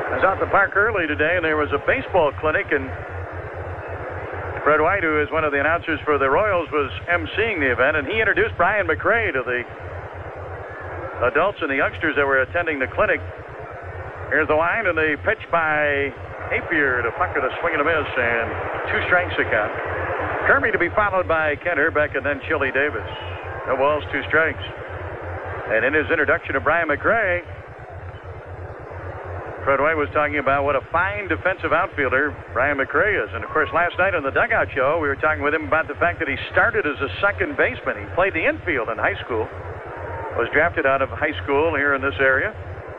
I was out at the park early today, and there was a baseball clinic, and Fred White, who is one of the announcers for the Royals, was emceeing the event, and he introduced Brian McRae to the adults and the youngsters that were attending the clinic. Here's the wind, and the pitch by Apier to Puckett, a swing and a miss, and 2 strikes to count. Kirby to be followed by Kent Hrbek and then Chili Davis. No balls, 2 strikes. And in his introduction of Brian McRae, Fred White was talking about what a fine defensive outfielder Brian McRae is. And, of course, last night on the Dugout Show, we were talking with him about the fact that he started as a second baseman. He played the infield in high school, was drafted out of high school here in this area,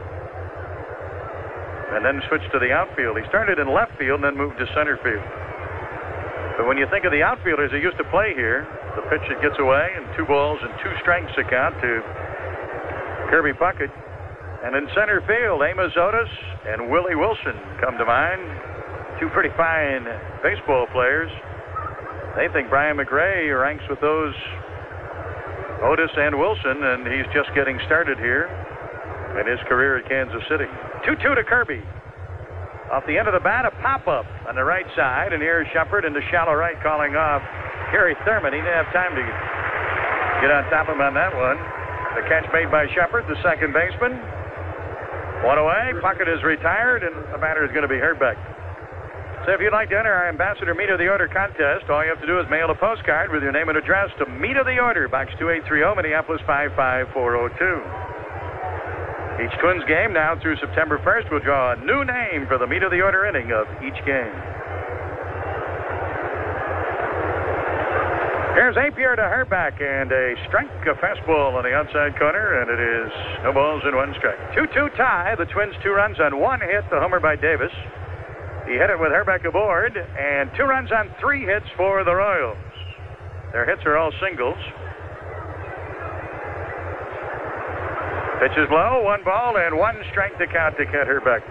and then switched to the outfield. He started in left field and then moved to center field. But when you think of the outfielders that used to play here, the pitch that gets away, and 2 balls and 2 strikes to count to Kirby Puckett. And in center field, Amos Otis and Willie Wilson come to mind. 2 pretty fine baseball players. They think Brian McRae ranks with those Otis and Wilson, and he's just getting started here in his career at Kansas City. 2-2 to Kirby. Off the end of the bat, a pop-up on the right side, and here's Shepard into shallow right calling off Gary Thurman. He didn't have time to get on top of him on that one. The catch made by Shepard, the second baseman. 1 away. Puckett is retired, and the batter is going to be Hrbek. So if you'd like to enter our Ambassador Meet of the Order contest, all you have to do is mail a postcard with your name and address to Meet of the Order, Box 2830, Minneapolis 55402. Each Twins game now through September 1st will draw a new name for the Meet of the Order inning of each game. Here's Apier to Hrbek, and a strike, a fastball on the outside corner, and it is no balls and 1 strike. 2-2 tie. The Twins 2 runs on 1 hit, the homer by Davis. He hit it with Hrbek aboard, and 2 runs on 3 hits for the Royals. Their hits are all singles. Pitch is low, 1 ball and 1 strike to count to Kent Hrbek.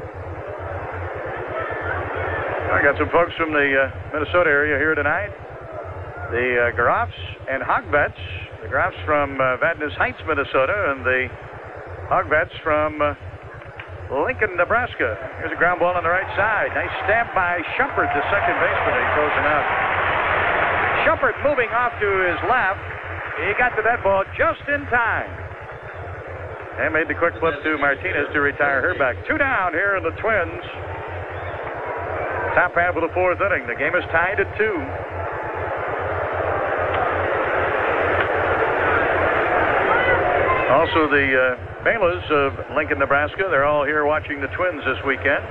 I got some folks from the Minnesota area here tonight. The Groffs and Hogvets. The Groffs from Vadnais Heights, Minnesota, and the Hogvets from Lincoln, Nebraska. Here's a ground ball on the right side. Nice stamp by Shumpert, the second baseman. He throws him out. Shumpert moving off to his left. He got to that ball just in time. And made the quick flip to Martinez to retire Hrbek. 2 down here in the Twins. Top half of the 4th inning. The game is tied at 2. Also, the Baylors of Lincoln, Nebraska, they're all here watching the Twins this weekend.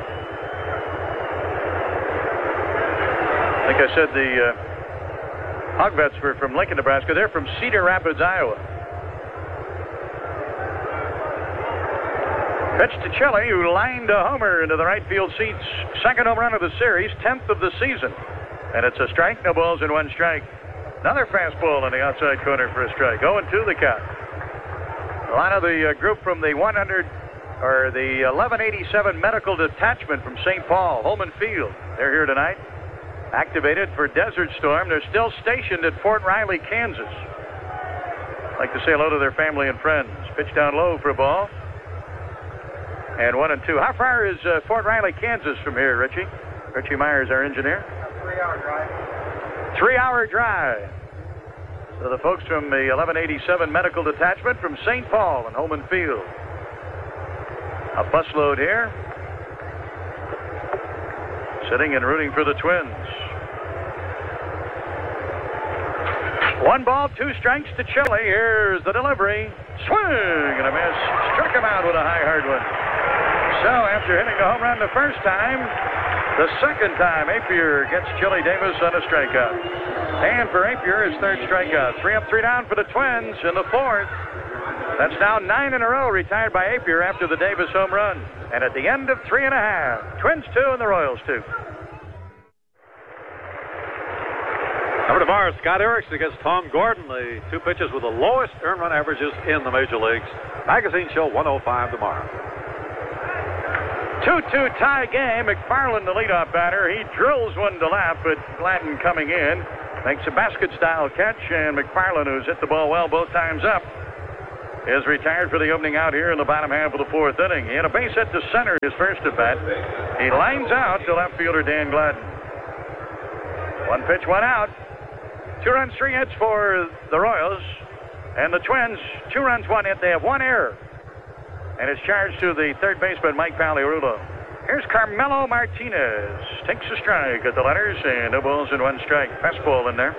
I think I said the Hogvets were from Lincoln, Nebraska. They're from Cedar Rapids, Iowa. Pitch to Chili, who lined a homer into the right field seats. Second home run of the series, 10th of the season. And it's a strike, no balls and 1 strike. Another fastball on the outside corner for a strike. 0-2 the count. A lot of the group from the 1187 Medical Detachment from St. Paul, Holman Field. They're here tonight. Activated for Desert Storm. They're still stationed at Fort Riley, Kansas. I'd like to say hello to their family and friends. Pitch down low for a ball. And 1-2. How far is Fort Riley, Kansas from here, Richie? Richie Myers, our engineer. 3-hour drive. 3-hour drive. So the folks from the 1187 Medical Detachment from St. Paul and Holman Field. A busload here. Sitting and rooting for the Twins. 1 ball, 2 strikes to Chili. Here's the delivery. Swing and a miss. Struck him out with a high, hard one. So after hitting the home run the first time, the second time Apier gets Chili Davis on a strikeout. And for Apier, his 3rd strikeout. 3 up, 3 down for the Twins in the 4th. That's now 9 in a row retired by Apier after the Davis home run. And at the end of 3.5, Twins 2 and the Royals 2. Over tomorrow, Scott Erickson against Tom Gordon, the 2 pitchers with the lowest earned run averages in the major leagues. Magazine Show 105 tomorrow. 2-2 tie game. McFarland, the leadoff batter. He drills one to left, but Gladden coming in makes a basket-style catch, and McFarland, who's hit the ball well both times up, is retired for the opening out here in the bottom half of the fourth inning. He had a base hit to center his first at bat. He lines out to left fielder Dan Gladden. 1 pitch, 1 out. 2 runs, 3 hits for the Royals. And the Twins, 2 runs, 1 hit. They have 1 error. And it's charged to the third baseman, Mike Pagliarulo. Here's Carmelo Martinez. Takes a strike at the letters, and no balls and 1 strike. Fastball in there.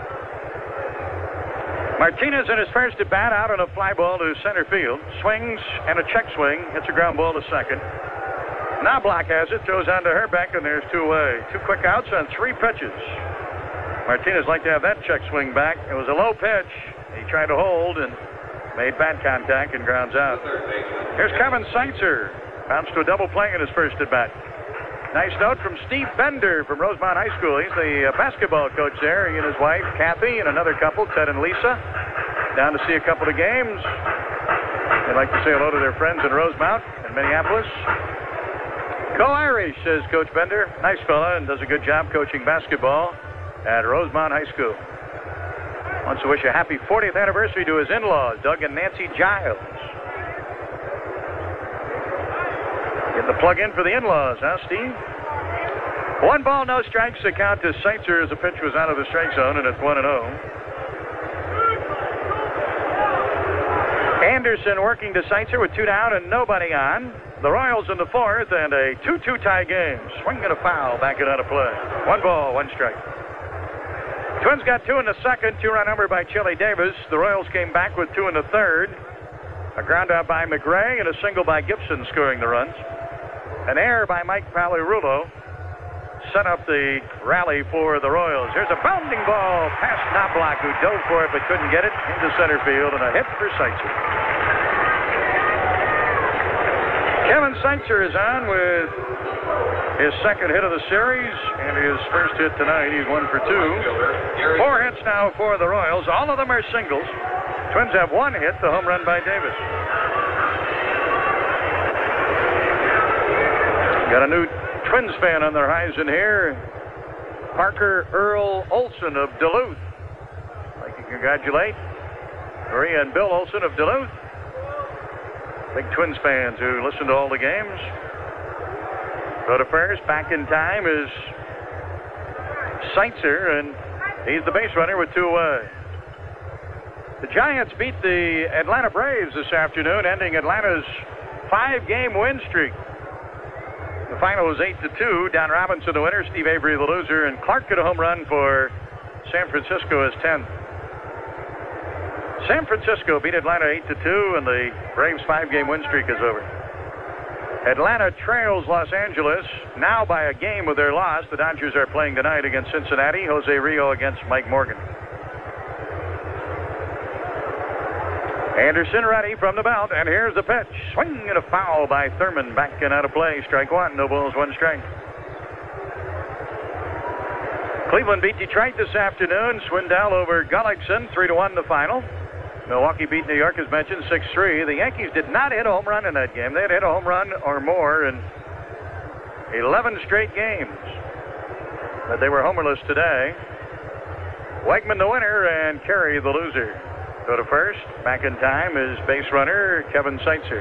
Martinez in his first at bat out on a fly ball to center field. Swings and a check swing. Hits a ground ball to second. Knobloch has it. Throws on to Herbeck, and there's 2 away. 2 quick outs on 3 pitches. Martinez liked to have that check swing back. It was a low pitch. He tried to hold and made bad contact and grounds out. Here's Kevin Seitzer. Bounced to a double play in his first at bat. Nice note from Steve Bender from Rosemont High School. He's the basketball coach there. He and his wife, Kathy, and another couple, Ted and Lisa, down to see a couple of games. They'd like to say hello to their friends in Rosemount and Minneapolis. Go Irish, says Coach Bender. Nice fella and does a good job coaching basketball at Rosemont High School. Wants to wish a happy 40th anniversary to his in-laws, Doug and Nancy Giles. Get the plug in for the in-laws, huh, Steve? 1 ball, no strikes. The count to Seitzer as the pitch was out of the strike zone, and it's 1-0. Anderson working to Seitzer with 2 down and nobody on. The Royals in the 4th, and a 2-2 tie game. Swing and a foul, back it out of play. 1 ball, 1 strike. Twins got 2 in the second, 2-run number by Chili Davis. The Royals came back with 2 in the third. A ground out by McGray and a single by Gibson scoring the runs. An error by Mike Pagliarulo set up the rally for the Royals. Here's a bounding ball past Knobloch, who dove for it but couldn't get it, into center field, and a hit for Seitzer. Kevin Seitzer is on with his second hit of the series and his first hit tonight. He's 1 for 2. 4 hits now for the Royals. All of them are singles. Twins have 1 hit, the home run by Davis. Got a new Twins fan on the horizon here. Parker Earl Olson of Duluth. I'd like to congratulate Maria and Bill Olson of Duluth. Big Twins fans who listen to all the games. Go to first. Back in time is Seitzer, and he's the base runner with 2 away. The Giants beat the Atlanta Braves this afternoon, ending Atlanta's 5-game win streak. The final was 8-2. Don Robinson the winner, Steve Avery the loser, and Clark hit a home run for San Francisco as 10th. San Francisco beat Atlanta 8-2, and the Braves' 5-game win streak is over. Atlanta trails Los Angeles now by a game with their loss. The Dodgers are playing tonight against Cincinnati. Jose Rio against Mike Morgan. Anderson ready from the belt, and here's the pitch. Swing and a foul by Thurman. Back and out of play. Strike 1. No balls, 1 strike. Cleveland beat Detroit this afternoon. Swindell over Gullickson. 3-1 the final. Milwaukee beat New York, as mentioned, 6-3. The Yankees did not hit a home run in that game. They had hit a home run or more in 11 straight games. But they were homerless today. Wegman the winner and Carey the loser. Go to first. Back in time is base runner Kevin Seitzer.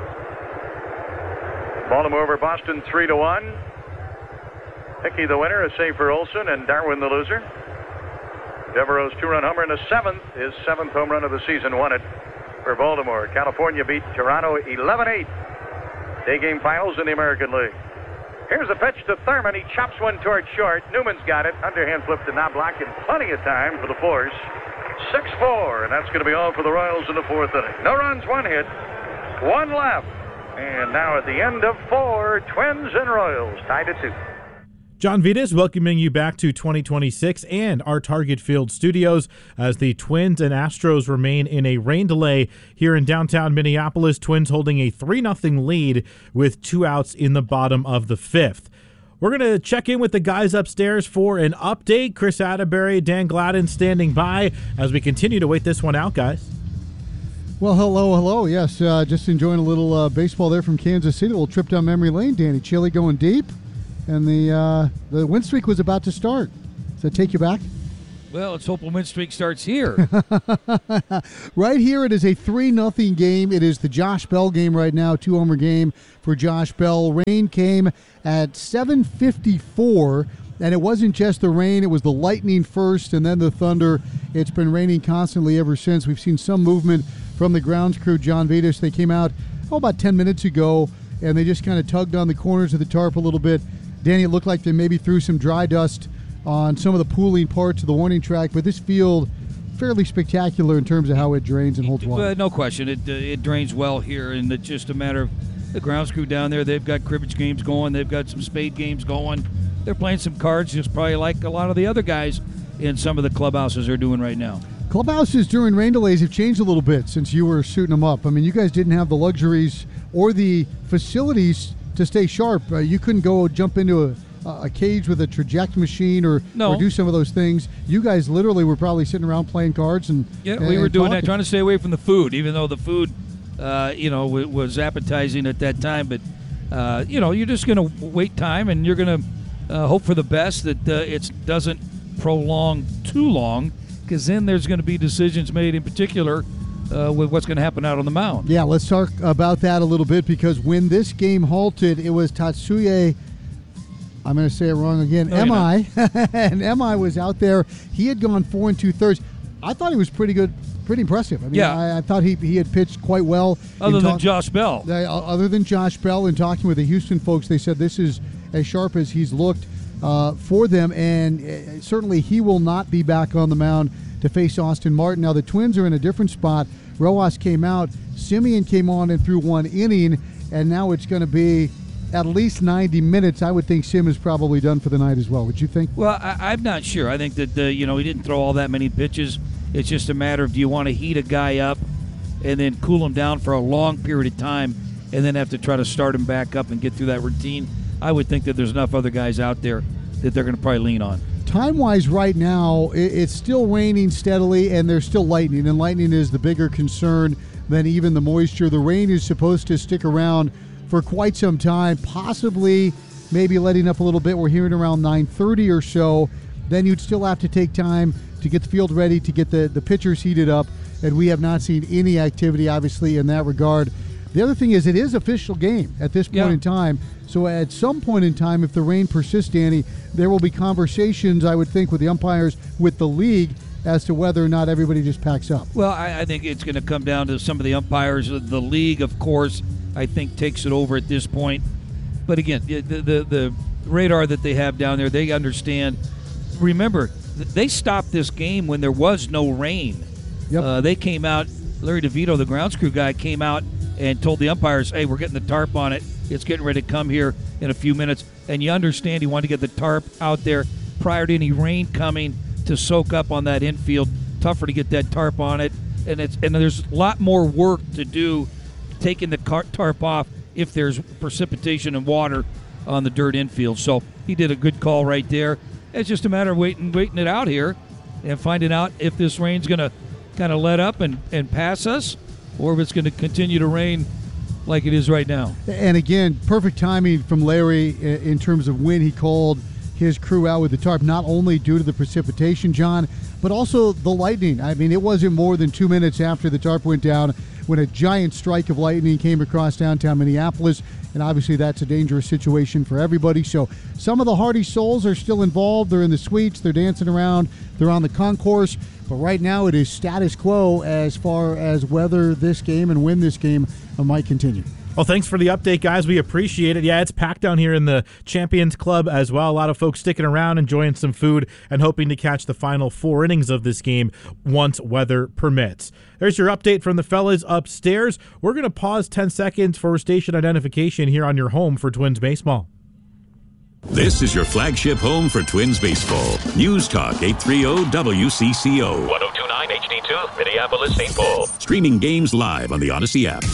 Baltimore over Boston 3-1. Hickey the winner, a save for Olson, and Darwin the loser. Devereaux's 2-run homer in the 7th, his 7th home run of the season, won it for Baltimore. California beat Toronto 11-8. Day game finals in the American League. Here's a pitch to Thurman. He chops one toward short. Newman's got it. Underhand flip to Knobloch in plenty of time for the force. 6-4, and that's going to be all for the Royals in the 4th inning. No runs, 1 hit, 1 left. And now at the end of 4, Twins and Royals tied at 2. John Vitas welcoming you back to 2026 and our Target Field studios as the Twins and Astros remain in a rain delay here in downtown Minneapolis. Twins holding a 3-0 lead with 2 outs in the bottom of the 5th. We're going to check in with the guys upstairs for an update. Chris Atterbury, Dan Gladden standing by as we continue to wait this one out, guys. Well, hello. Yes, just enjoying a little baseball there from Kansas City. A little trip down memory lane. Danny Chili going deep. And the win streak was about to start. Does that take you back? Well, let's hope a win streak starts here. Right here, it is a 3-0 game. It is the Josh Bell game right now, 2-homer game for Josh Bell. Rain came at 7:54, and it wasn't just the rain. It was the lightning first and then the thunder. It's been raining constantly ever since. We've seen some movement from the grounds crew, John Vidas. They came out about 10 minutes ago, and they just kind of tugged on the corners of the tarp a little bit. Danny, it looked like they maybe threw some dry dust on some of the pooling parts of the warning track, but this field fairly spectacular in terms of how it drains and holds water. No question. It drains well here, and it's just a matter of the grounds crew down there. They've got cribbage games going. They've got some spade games going. They're playing some cards, just probably like a lot of the other guys in some of the clubhouses are doing right now. Clubhouses during rain delays have changed a little bit since you were suiting them up. I mean, you guys didn't have the luxuries or the facilities to stay sharp. You couldn't go jump into a cage with a traject machine or do some of those things. You guys literally were probably sitting around playing cards and we were doing talking. that, trying to stay away from the food, even though the food, was appetizing at that time. But you're just going to wait time, and you're going to hope for the best that it doesn't prolong too long, because then there's going to be decisions made, in particular with what's going to happen out on the mound. Yeah, let's talk about that a little bit, because when this game halted, it was Tatsuya, I'm going to say it wrong again, MI, and MI was out there. He had gone 4 2/3. I thought he was pretty good, pretty impressive. I mean, I thought he had pitched quite well. Other than Josh Bell. Other than Josh Bell, and talking with the Houston folks, they said this is as sharp as he's looked for them, and certainly he will not be back on the mound to face Austin Martin. Now, the Twins are in a different spot. Rojas came out, Simeon came on and threw 1 inning, and now it's going to be at least 90 minutes. I would think Sim is probably done for the night as well. Would you think? Well, I'm not sure. I think that, he didn't throw all that many pitches. It's just a matter of, do you want to heat a guy up and then cool him down for a long period of time and then have to try to start him back up and get through that routine? I would think that there's enough other guys out there that they're going to probably lean on. Time-wise right now, it's still raining steadily, and there's still lightning, and lightning is the bigger concern than even the moisture. The rain is supposed to stick around for quite some time, possibly maybe letting up a little bit. We're hearing around 9:30 or so. Then you'd still have to take time to get the field ready, to get the pitchers heated up, and we have not seen any activity, obviously, in that regard. The other thing is, it is official game at this point in time. So at some point in time, if the rain persists, Danny, there will be conversations, I would think, with the umpires, with the league, as to whether or not everybody just packs up. Well, I think it's going to come down to some of the umpires. The league, of course, I think takes it over at this point. But again, the radar that they have down there, they understand. Remember, they stopped this game when there was no rain. Yep. They came out, Larry DeVito, the grounds crew guy, came out and told the umpires, hey, we're getting the tarp on it. It's getting ready to come here in a few minutes. And you understand he wanted to get the tarp out there prior to any rain coming to soak up on that infield. Tougher to get that tarp on it. And there's a lot more work to do taking the tarp off if there's precipitation and water on the dirt infield. So he did a good call right there. It's just a matter of waiting it out here and finding out if this rain's going to kind of let up and pass us, or if it's going to continue to rain like it is right now. And again, perfect timing from Larry in terms of when he called his crew out with the tarp, not only due to the precipitation, John, but also the lightning. I mean, it wasn't more than 2 minutes after the tarp went down when a giant strike of lightning came across downtown Minneapolis, and obviously that's a dangerous situation for everybody. So some of the hardy souls are still involved. They're in the suites, they're dancing around, they're on the concourse, but right now it is status quo as far as whether this game and when this game might continue. Well, thanks for the update, guys. We appreciate it. Yeah, it's packed down here in the Champions Club as well. A lot of folks sticking around, enjoying some food, and hoping to catch the final 4 innings of this game once weather permits. There's your update from the fellas upstairs. We're going to pause 10 seconds for station identification here on your home for Twins baseball. This is your flagship home for Twins baseball. News Talk 830 WCCO. 1029 HD2, Minneapolis, St. Paul. Streaming games live on the Odyssey app.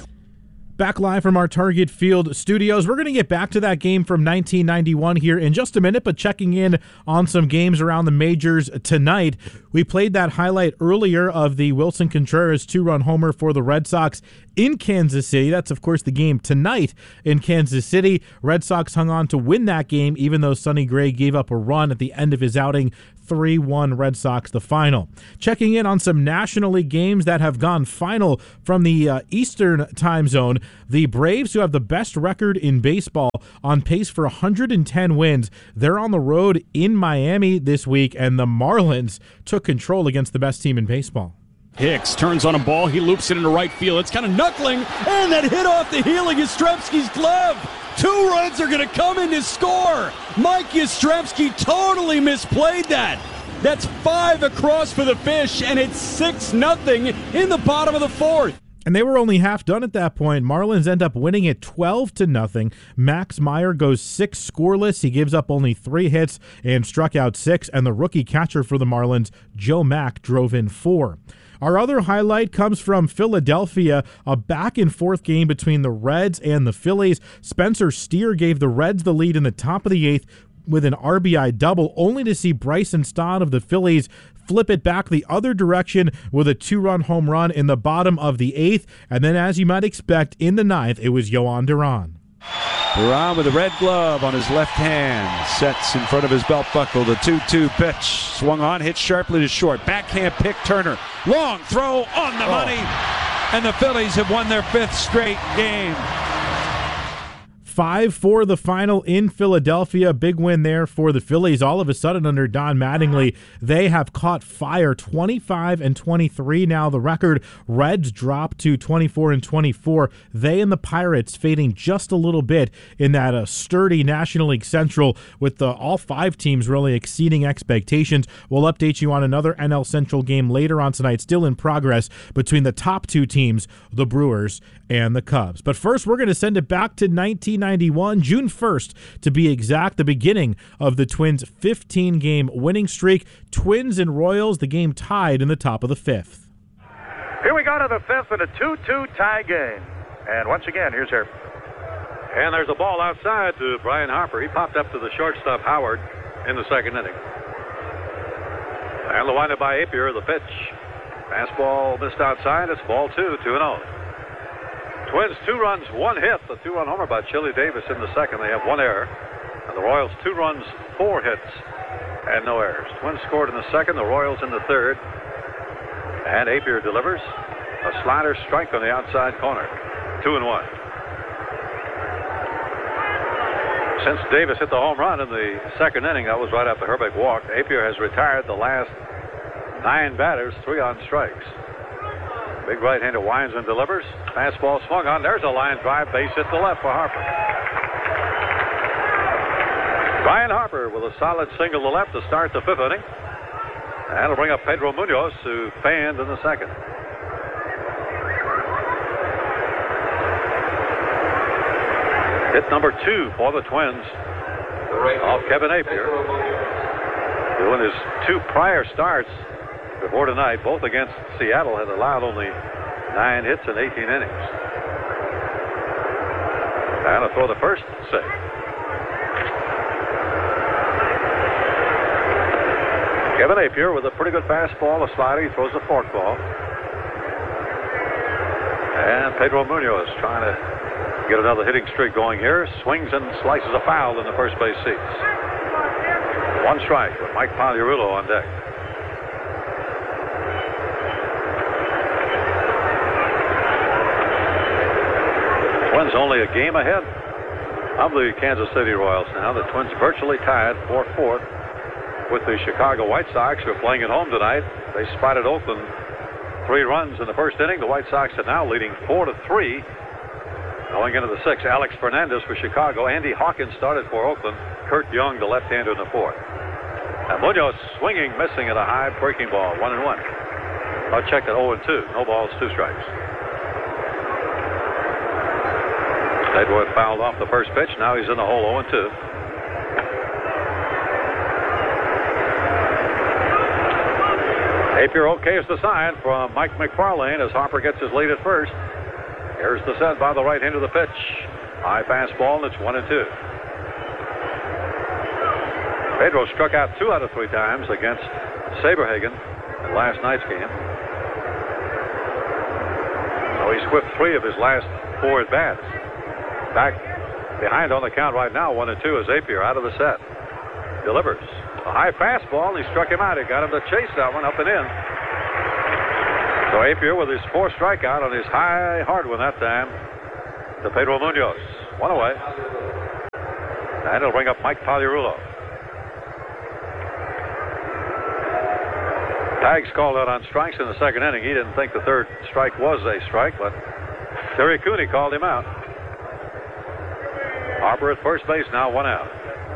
Back live from our Target Field studios. We're going to get back to that game from 1991 here in just a minute, but checking in on some games around the majors tonight. We played that highlight earlier of the Wilson Contreras 2-run homer for the Red Sox in Kansas City. That's, of course, the game tonight in Kansas City. Red Sox hung on to win that game, even though Sonny Gray gave up a run at the end of his outing. 3-1 Red Sox the final. Checking in on some National League games that have gone final from the Eastern time zone. The Braves, who have the best record in baseball, on pace for 110 wins. They're on the road in Miami this week, and the Marlins took control against the best team in baseball. Hicks turns on a ball. He loops it into right field. It's kind of knuckling, and that hit off the heel of Yastrzemski's glove. 2 runs are going to come in to score. Mike Yastrzemski totally misplayed that. That's 5 across for the Fish, and it's 6-0 in the bottom of the 4th. And they were only half done at that point. Marlins end up winning it 12-0. Max Meyer goes 6 scoreless. He gives up only 3 hits and struck out 6. And the rookie catcher for the Marlins, Joe Mack, drove in 4. Our other highlight comes from Philadelphia, a back-and-forth game between the Reds and the Phillies. Spencer Steer gave the Reds the lead in the top of the 8th with an RBI double, only to see Bryson Stott of the Phillies flip it back the other direction with a 2-run home run in the bottom of the 8th. And then, as you might expect, in the 9th, it was Yohan Duran. Duran with the red glove on his left hand. Sets in front of his belt buckle. The 2-2 pitch. Swung on, hit sharply to short. Backhand pick, Turner. Long throw on the money. And the Phillies have won their 5th straight game. 5-4 the final in Philadelphia. Big win there for the Phillies. All of a sudden, under Don Mattingly, they have caught fire. 25-23 now the record. Reds drop to 24-24. They and the Pirates fading just a little bit in that sturdy National League Central, with all 5 teams really exceeding expectations. We'll update you on another NL Central game later on tonight, still in progress, between the top 2 teams, the Brewers and the Cubs. But first, we're going to send it back to 1991, June 1st, to be exact, the beginning of the Twins' 15-game winning streak. Twins and Royals, the game tied in the top of the 5th. Here we go to the 5th in a 2-2 tie game. And once again, here's Harper. And there's a ball outside to Brian Harper. He popped up to the shortstop, Howard, in the 2nd inning. And the windup by Apier, the pitch. Fastball missed outside. It's ball 2, 2-0. Twins 2 runs, 1 hit. The 2-run homer by Chili Davis in the 2nd. They have 1 error. And the Royals 2 runs, 4 hits, and no errors. Twins scored in the 2nd, the Royals in the 3rd. And Apier delivers a slider strike on the outside corner. 2-1. Since Davis hit the home run in the 2nd inning, that was right after Herbeck walked, Apier has retired the last 9 batters, 3 on strikes. Big right-hander winds and delivers. Fastball swung on. There's a line drive. Base hit to left for Harper. Brian Harper with a solid single to left to start the 5th inning. That'll bring up Pedro Munoz, who fanned in the 2nd. Hit number 2 for the Twins off Kevin Apier. Doing his 2 prior starts before tonight, both against Seattle, had allowed only 9 hits in 18 innings. And a throw the first save. Kevin Apier with a pretty good fastball, a slider. He throws a forkball. And Pedro Munoz trying to get another hitting streak going here. Swings and slices a foul in the first base seats. 1 strike with Mike Pagliarulo on deck. Twins only a game ahead of the Kansas City Royals now. The Twins virtually tied for 4th with the Chicago White Sox, who are playing at home tonight. They spotted Oakland 3 runs in the 1st inning. The White Sox are now leading 4-3 going into the 6th. Alex Fernandez for Chicago. Andy Hawkins started for Oakland. Kurt Young, the left-hander, in the 4th. And Munoz swinging, missing at a high breaking ball. 1-1. I'll check at 0-2. No balls, 2 strikes. Edward fouled off the first pitch. Now he's in the hole, 0-2. Apier okays the sign from Mike McFarlane as Harper gets his lead at first. Here's the set by the right hand of the pitch. High fastball, and it's 1-2. Pedro struck out 2 out of 3 times against Saberhagen in last night's game. So So he's whipped 3 of his last 4 at-bats. Back behind on the count right now, 1-2 as Apier out of the set. Delivers a high fastball, and he struck him out. He got him to chase that one up and in. So Apier with his 4th strikeout on his high hard one that time to Pedro Munoz. 1 away. And it'll bring up Mike Pagliarulo. Tags called out on strikes in the 2nd inning. He didn't think the 3rd strike was a strike, but Terry Cooney called him out. Harper at first base now, 1 out.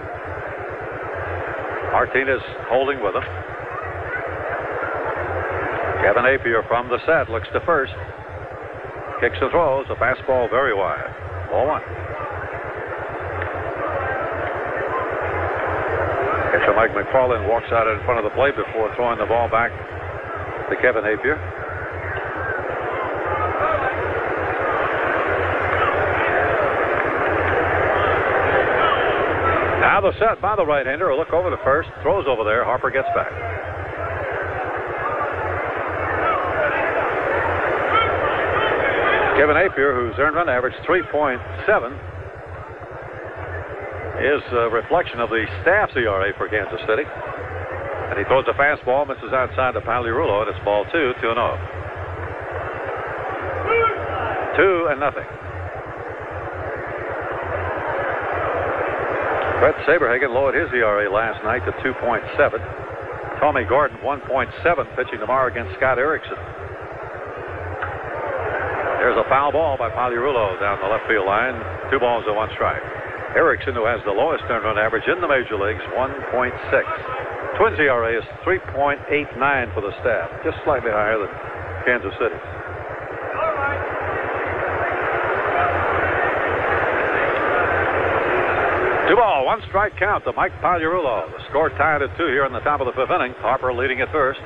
Martinez holding with him. Kevin Apier from the set looks to first. Kicks and throws. A fastball very wide. Ball 1. Catcher Mike McFarland walks out in front of the plate before throwing the ball back to Kevin Apier. Now the set by the right-hander. A look over to first. Throws over there. Harper gets back. Kevin Apier, whose earned run average 3.7, is a reflection of the staff's ERA for Kansas City. And he throws a fastball, misses outside to Pagliarulo, and it's ball 2, 2-0. 2-0. Brett Saberhagen lowered his ERA last night to 2.7. Tommy Gordon, 1.7, pitching tomorrow against Scott Erickson. There's a foul ball by Pagliarulo down the left field line. 2 balls and 1 strike. Erickson, who has the lowest earned run average in the major leagues, 1.6. Twins ERA is 3.89 for the staff, just slightly higher than Kansas City. Two ball, 1 strike count to Mike Pagliarulo. The score tied at 2 here in the top of the 5th inning. Harper leading at first.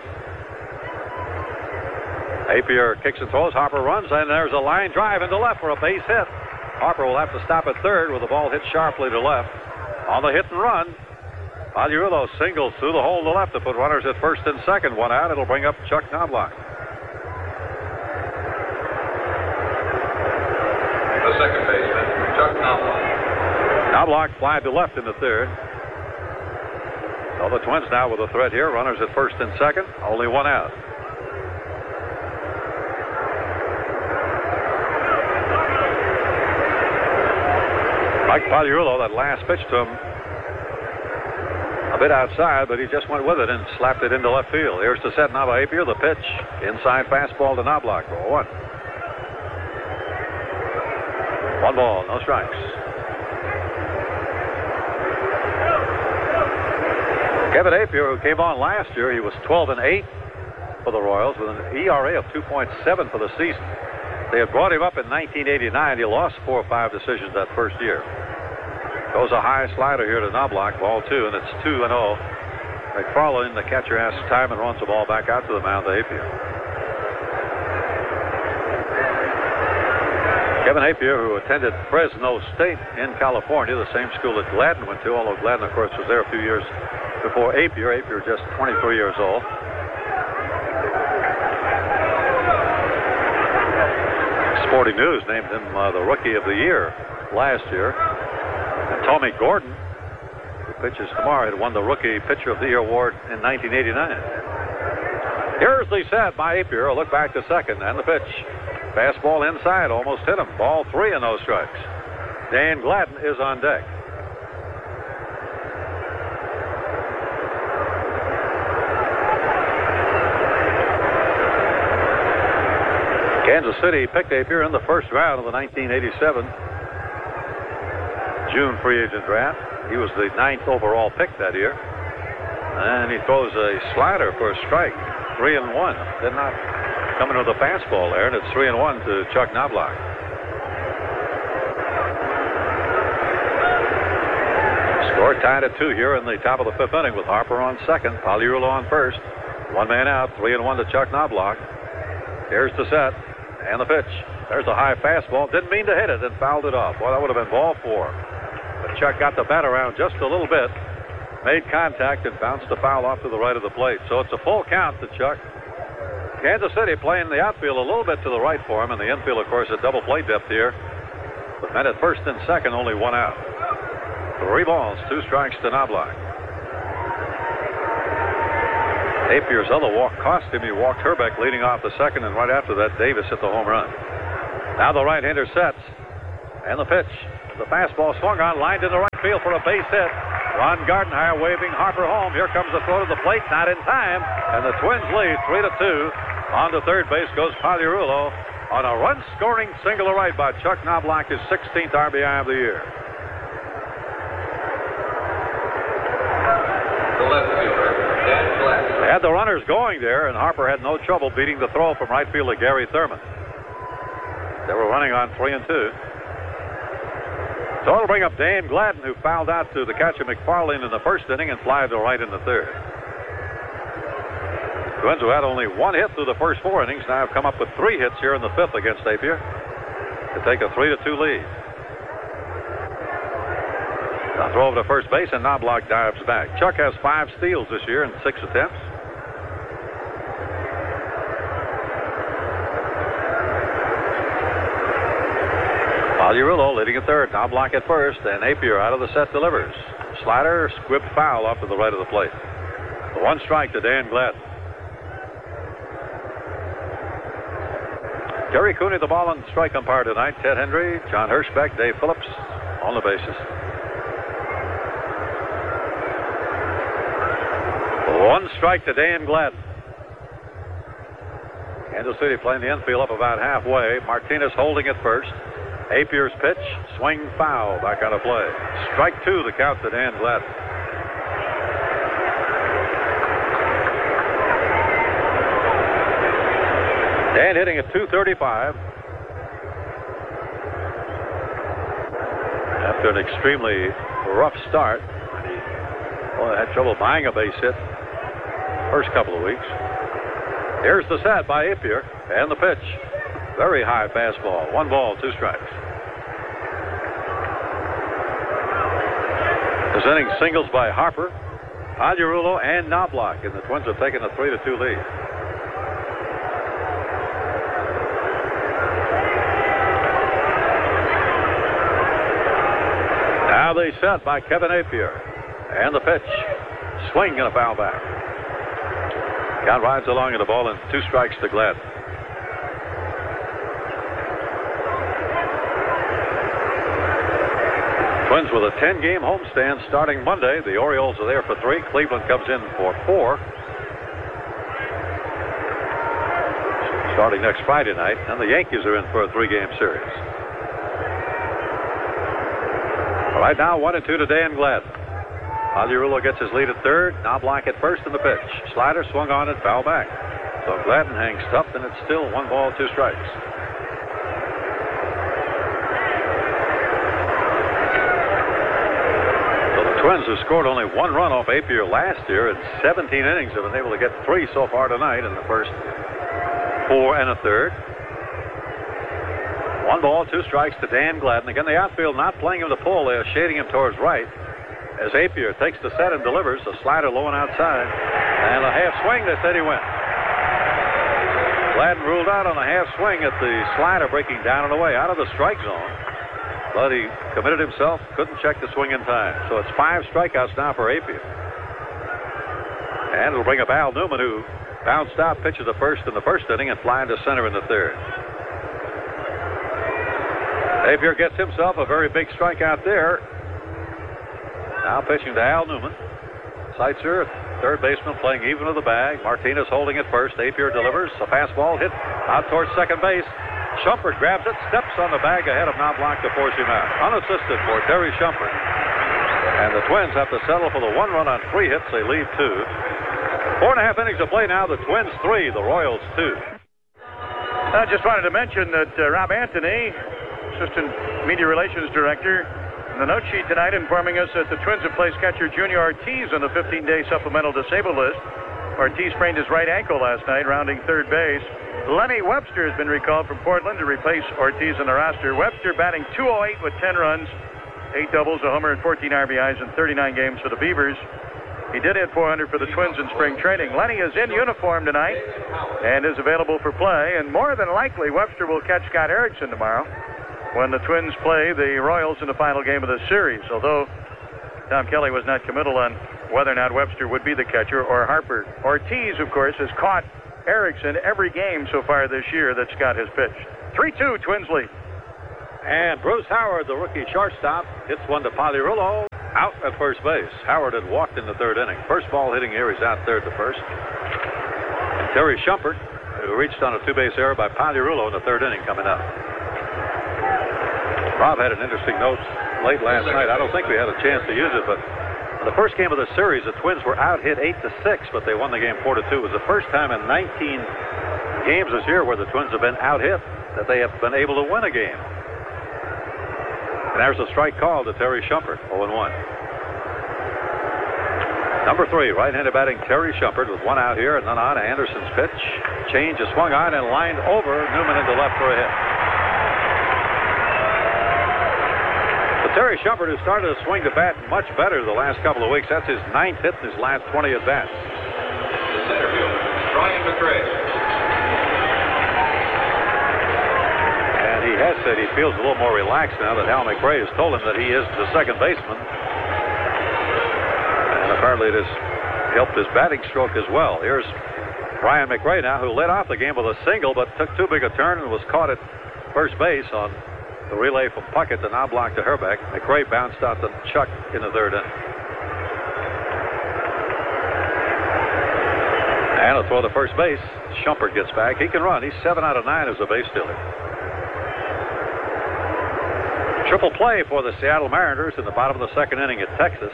Apier kicks and throws. Harper runs, and there's a line drive into left for a base hit. Harper will have to stop at third with the ball hit sharply to left. On the hit and run, Pagliarulo singles through the hole to left to put runners at first and second. 1 out. It'll bring up Chuck Knobloch. The second baseman, Chuck Knobloch. Knobloch flied to left in the 3rd. So the Twins now with a threat here. Runners at first and second. Only 1 out. Mike Pagliarulo, that last pitch to him, a bit outside, but he just went with it and slapped it into left field. Here's to set now by Apier. The pitch, inside fastball to Knobloch. Ball 1. 1 ball, no strikes. Kevin Apier, who came on last year, he was 12-8 for the Royals with an ERA of 2.7 for the season. They had brought him up in 1989. He lost 4 or 5 decisions that first year. Goes a high slider here to Knobloch, ball 2, and it's 2-0. McFarland, the catcher, asks time and runs the ball back out to the mound to Apier. Kevin Apier, who attended Fresno State in California, the same school that Gladden went to, although Gladden, of course, was there a few years before Apier. Apier just 23 years old. Sporting News named him the Rookie of the Year last year. And Tommy Gordon, who pitches tomorrow, had won the Rookie Pitcher of the Year award in 1989. Here's the set by Apier. A look back to second, and the pitch. Fastball inside, almost hit him. Ball 3 and no strikes. Dan Gladden is on deck. Kansas City picked Apier in the first round of the 1987 June free agent draft. He was the 9th overall pick that year. And he throws a slider for a strike. 3-1. Did not come into the fastball there, and it's 3-1 to Chuck Knobloch. Score tied at 2 here in the top of the 5th inning with Harper on second, Pagliarulo on first. 1 man out, 3-1 to Chuck Knobloch. Here's the set. And the pitch. There's a high fastball. Didn't mean to hit it and fouled it off. Well, that would have been ball 4. But Chuck got the bat around just a little bit, made contact, and bounced the foul off to the right of the plate. So it's a full count to Chuck. Kansas City playing the outfield a little bit to the right for him, and the infield, of course, at double play depth here. But men at first and second, only one out. 3 balls, 2 strikes to Knobloch. Apier's other walk cost him. He walked Herbeck leading off the second, and right after that, Davis hit the home run. Now the right-hander sets, and the pitch. The fastball swung on, lined into right field for a base hit. Ron Gardenhire waving Harper home. Here comes the throw to the plate, not in time, and the Twins lead 3-2. On to third base goes Pagliarulo on a run-scoring single to right by Chuck Knobloch, his 16th RBI of the year. The left fielder, Dan Gladden. They had the runners going there, and Harper had no trouble beating the throw from right field to Gary Thurman. They were running on 3-2. So it'll bring up Dan Gladden, who fouled out to the catcher McFarlane in the first inning and fly to right in the third. Twins, who had only 1 hit through the first 4 innings, now have come up with 3 hits here in the 5th against Apier to take a 3-2 lead. Now throw over to first base, and Knobloch dives back. Chuck has 5 steals this year in 6 attempts. Pagliarulo leading at third, Knobloch at first, and Apier out of the set delivers. Slider, squib foul off to the right of the plate. The 1 strike to Dan Gladden. Terry Cooney, the ball and strike umpire tonight. Ted Hendry, John Hirschbeck, Dave Phillips on the bases. 1 strike to Dan Gladden. Kansas City playing the infield up about halfway. Martinez holding at first. Apier's pitch, swing foul, back on a play. Strike 2, the count to Dan Gladden. Dan hitting at .235. After an extremely rough start, he had trouble buying a base hit first couple of weeks. Here's the set by Apier, and the pitch. Very high fastball. 1 ball, 2 strikes. This inning singles by Harper, Pagliarulo, and Knobloch, and the Twins have taken a 3-2 lead. Now they set by Kevin Apier, and the pitch. Swing and a foul back. Count rides along at the ball, and 2 strikes to Gladden. Twins with a 10-game homestand starting Monday. The Orioles are there for 3. Cleveland comes in for 4. Starting next Friday night. And the Yankees are in for a 3-game series. Right now, 1-2 to Dan Gladden. Pagliarulo gets his lead at third. Knobloch at first in the pitch. Slider swung on and foul back. So Gladden hangs tough, and it's still 1 ball, 2 strikes. Twins, who scored only 1 run off Apier last year in 17 innings, have been able to get 3 so far tonight in the first 4 1/3. 1 ball, 2 strikes to Dan Gladden. Again, the outfield not playing him to pull. They are shading him towards right as Apier takes the set and delivers. A slider low and outside. And a half swing, they said he went. Gladden ruled out on a half swing at the slider breaking down and away out of the strike zone. But he committed himself, couldn't check the swing in time. So it's 5 strikeouts now for Apier. And it'll bring up Al Newman, who bounced out, pitches the first in the first inning, and flying to center in the third. Apier gets himself a very big strikeout there. Now pitching to Al Newman. Seitzer, third baseman, playing even with the bag. Martinez holding it first. Apier delivers. A fastball hit out towards second base. Shumpert grabs it, steps on the bag ahead of Knobloch to force him out. Unassisted for Terry Shumpert. And the Twins have to settle for the 1 run on 3 hits. They leave 2. 4.5 innings of play now. The Twins 3, the Royals 2. I just wanted to mention that Rob Anthony, Assistant Media Relations Director, in the note sheet tonight informing us that the Twins have placed catcher Junior Ortiz on the 15-day supplemental disabled list. Ortiz sprained his right ankle last night, rounding third base. Lenny Webster has been recalled from Portland to replace Ortiz on the roster. Webster batting .208 with 10 runs, 8 doubles, a homer, and 14 RBIs in 39 games for the Beavers. He did hit .400 for the Twins in spring training. Lenny is in uniform tonight and is available for play. And more than likely, Webster will catch Scott Erickson tomorrow when the Twins play the Royals in the final game of the series. Although Tom Kelly was not committal on whether or not Webster would be the catcher or Harper. Ortiz, of course, has caught Erickson every game so far this year that Scott has pitched. 3-2, Twins lead. And Bruce Howard, the rookie shortstop, hits one to Pagliarulo out at first base. Howard had walked in the third inning. First ball hitting here, he's out third to first. And Terry Shumpert, who reached on a two-base error by Pagliarulo in the third inning, coming up. Rob had an interesting note late last night. I don't think we had a chance to use it, but in the first game of the series, the Twins were out hit 8-6, but they won the game 4-2. It was the first time in 19 games this year where the Twins have been out hit that they have been able to win a game. And there's a strike call to Terry Shumpert, 0-1. Number 3, right-handed batting Terry Shumpert with one out here and then on Anderson's pitch. Change is swung on and lined over. Newman into left for a hit. But Terry Shumpert, who started to swing the bat much better the last couple of weeks, that's his 9th hit in his last 20 at-bats. The center fielder, Brian McRae. And he has said he feels a little more relaxed now that Hal McRae has told him that he is the second baseman. And apparently it has helped his batting stroke as well. Here's Brian McRae now, who led off the game with a single but took too big a turn and was caught at first base on the relay from Puckett to Knobloch to Herbeck. McRae bounced out to Chuck in the third inning. And a throw to first base. Shumpert gets back. He can run. He's 7 out of 9 as a base stealer. Triple play for the Seattle Mariners in the bottom of the second inning at Texas.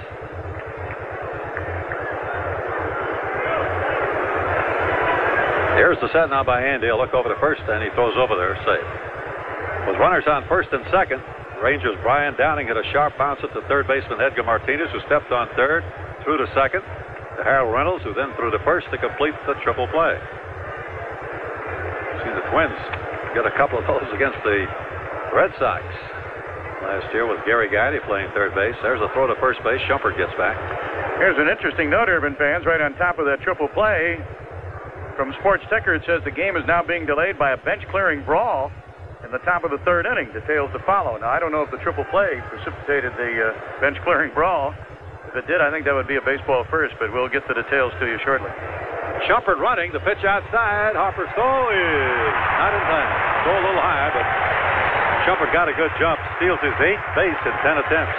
Here's the set now by Andy. A look over to first, and he throws over there, safe. With runners on first and second, Rangers' Brian Downing hit a sharp bounce at the third baseman Edgar Martinez, who stepped on third, threw to second, to Harold Reynolds, who then threw to first to complete the triple play. See the Twins get a couple of those against the Red Sox last year with Gary Guidy playing third base. There's a throw to first base. Shumpert gets back. Here's an interesting note, Urban fans, right on top of that triple play. From Sports Ticker, it says the game is now being delayed by a bench-clearing brawl in the top of the third inning. Details to follow. Now, I don't know if the triple play precipitated the bench-clearing brawl. If it did, I think that would be a baseball first, but we'll get the details to you shortly. Shumpert running. The pitch outside. Harper's throw is not in time. Throw a little high, but Shumpert got a good jump. Steals his 8th base in 10 attempts.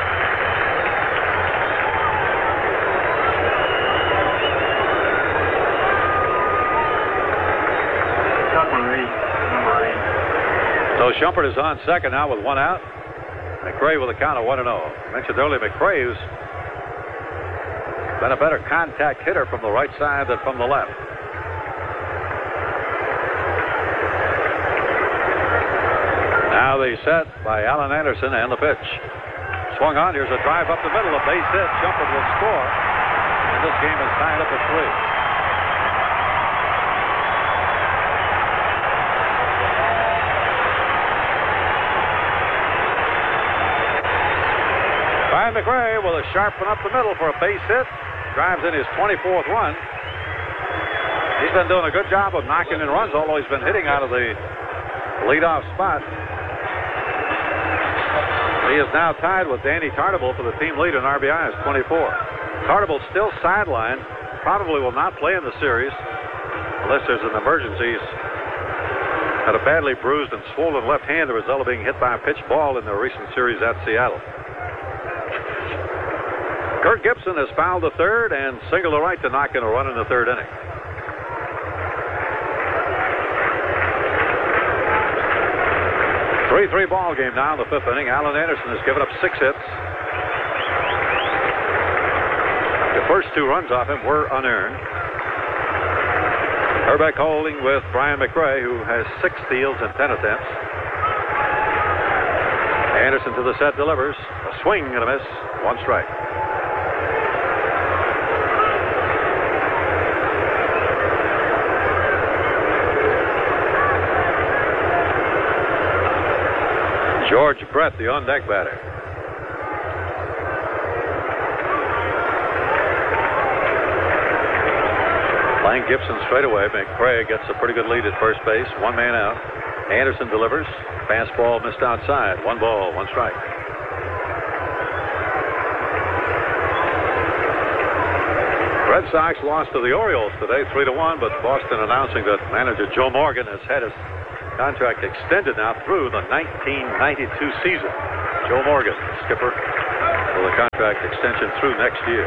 So Shumpert is on second now with one out. McRae with a count of 1-0. I mentioned earlier McRae, who's been a better contact hitter from the right side than from the left. Now the set by Alan Anderson and the pitch. Swung on. Here's a drive up the middle. A base hit. Shumpert will score. And this game is tied up at 3. Brian McRae with a sharp one up the middle for a base hit. Drives in his 24th run. He's been doing a good job of knocking in runs, although he's been hitting out of the leadoff spot. He is now tied with Danny Tartabull for the team lead in RBIs, 24. Tartabull still sidelined. Probably will not play in the series unless there's an emergency. He's had a badly bruised and swollen left hand, the result of being hit by a pitch ball in the recent series at Seattle. Kurt Gibson has fouled the third and singled to right to knock in a run in the third inning. Three ball game now in the fifth inning. Alan Anderson has given up 6 hits. The first 2 runs off him were unearned. Herbeck holding with Brian McRae, who has 6 steals and 10 attempts. Anderson to the set, delivers. A swing and a miss. 1 strike. George Brett, the on-deck batter. Playing Gibson straight away. McCray gets a pretty good lead at first base. One man out. Anderson delivers. Fastball missed outside. 1 ball, 1 strike. Red Sox lost to the Orioles today, 3-1, but Boston announcing that manager Joe Morgan has had his contract extended now through the 1992 season. Joe Morgan, skipper, with a contract extension through next year.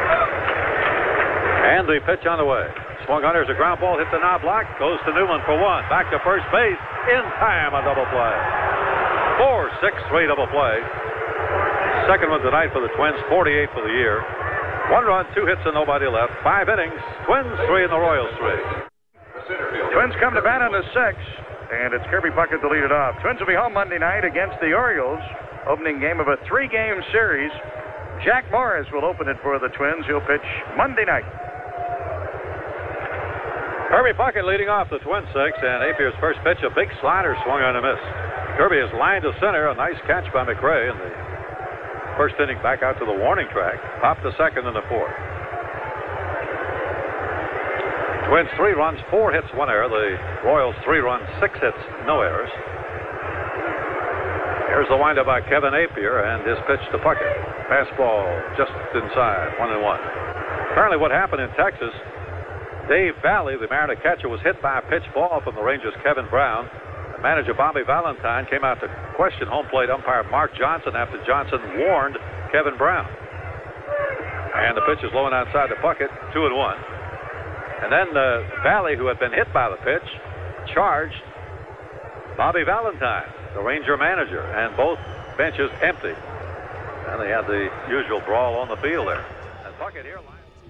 And the pitch on the way. Swung on, there's a ground ball, hit the knob block, goes to Newman for 1. Back to first base, in time, a double play. 4-6-3 double play. Second one tonight for the Twins, 48 for the year. 1 run, 2 hits, and nobody left. 5 innings. Twins 3 and the Royals 3. Twins come to bat on the 6th, and it's Kirby Puckett to lead it off. Twins will be home Monday night against the Orioles. Opening game of a 3-game series. Jack Morris will open it for the Twins. He'll pitch Monday night. Kirby Puckett leading off the Twin 6, and Apier's first pitch, a big slider swung on a miss. Kirby is lined to center. A nice catch by McCray in the first inning, back out to the warning track. Popped to second in the 4th. Twins 3 runs, 4 hits, 1 error. The Royals 3 runs, 6 hits, no errors. Here's the windup by Kevin Apier and his pitch to Puckett. Fastball just inside, 1-1. Apparently what happened in Texas, Dave Valley, the Mariner catcher, was hit by a pitch ball from the Rangers' Kevin Brown. Manager Bobby Valentine came out to question home plate umpire Mark Johnson after Johnson warned Kevin Brown. And the pitch is low and outside the Puckett, 2-1. And then Valley, who had been hit by the pitch, charged Bobby Valentine, the Ranger manager, and both benches empty. And they had the usual brawl on the field there. And Puckett here.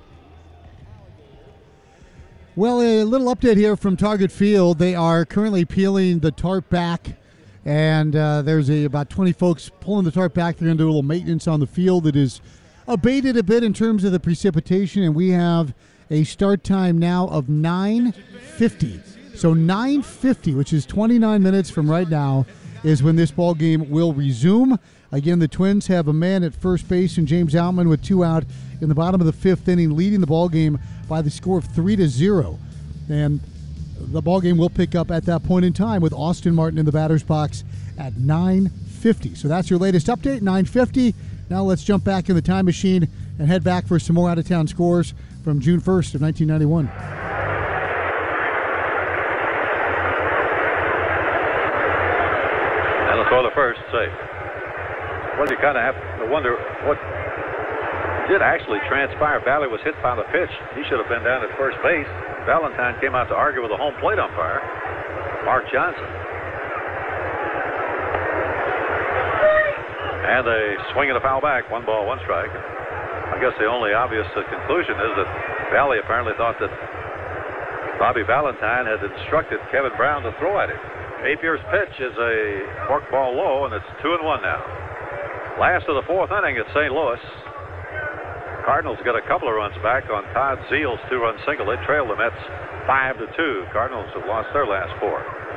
Well, a little update here from Target Field. They are currently peeling the tarp back, and there's about 20 folks pulling the tarp back. They're going to do a little maintenance on the field. It is abated a bit in terms of the precipitation, and we have a start time now of 9:50. So 9:50, which is 29 minutes from right now, is when this ball game will resume. Again, the Twins have a man at first base, and James Outman with 2 out in the bottom of the 5th inning, leading the ball game by the score of 3-0. And the ball game will pick up at that point in time with Austin Martin in the batter's box at 9:50. So that's your latest update, 9:50. Now let's jump back in the time machine and head back for some more out-of-town scores from June 1st of 1991. And the throw the first, safe. Well, you kind of have to wonder what did actually transpire. Valley was hit by the pitch. He should have been down at first base. Valentine came out to argue with the home plate umpire, Mark Johnson. And a swing and a foul back, 1 ball, 1 strike. I guess the only obvious conclusion is that Valley apparently thought that Bobby Valentine had instructed Kevin Brown to throw at him. Apier's pitch is a fork ball low, and it's 2-1 now. Last of the 4th inning at St. Louis. Cardinals got a couple of runs back on Todd Zeal's 2-run single. They trailed the Mets 5-2. Cardinals have lost their last 4.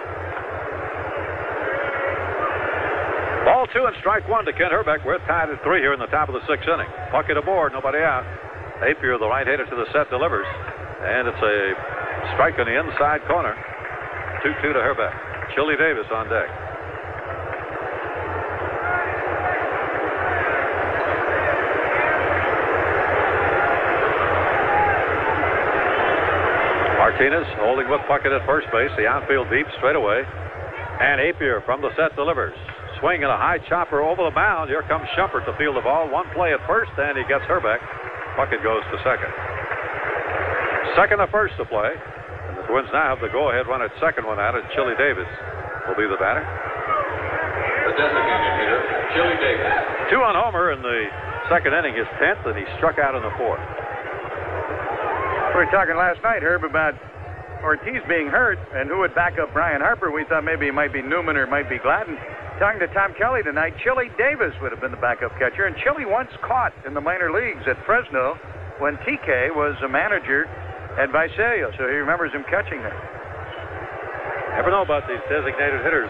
Ball 2 and strike 1 to Kent Hrbek. We're tied at 3 here in the top of the 6th inning. Puckett aboard, nobody out. Apier, the right-hander to the set, delivers. And it's a strike on the inside corner. 2-2 to Hrbek. Chili Davis on deck. Martinez holding with Puckett at first base. The outfield deep straight away. And Apier from the set delivers. Swing and a high chopper over the mound. Here comes Shumpert to field the ball. 1 play at first, and he gets Hrbek. Puckett goes to second. Second to first to play. And the Twins now have the go-ahead run at second, one out, and Chili Davis will be the batter. The designated hitter, Chili Davis. 2 on Homer in the second inning, his 10th, and he struck out in the 4th. We were talking last night, Herb, about Ortiz being hurt and who would back up Brian Harper. We thought maybe it might be Newman or it might be Gladden. Talking to Tom Kelly tonight, Chili Davis would have been the backup catcher. And Chili once caught in the minor leagues at Fresno when TK was a manager at Visalia. So he remembers him catching there. Never know about these designated hitters.